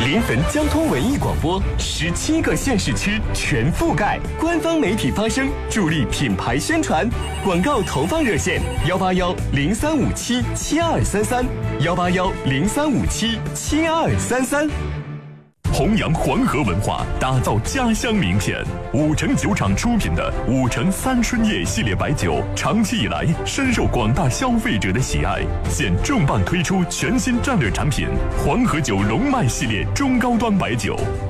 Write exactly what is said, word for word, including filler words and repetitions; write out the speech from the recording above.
临汾交通文艺广播，十七个县市区全覆盖，官方媒体发声，助力品牌宣传。广告投放热线：幺八幺零三五七七二三三，幺八幺零三五七七二三三。 弘扬黄河文化，打造家乡名片。五城酒厂出品的五城三春叶系列白酒，长期以来深受广大消费者的喜爱。现重磅推出全新战略产品——黄河酒龙脉系列中高端白酒。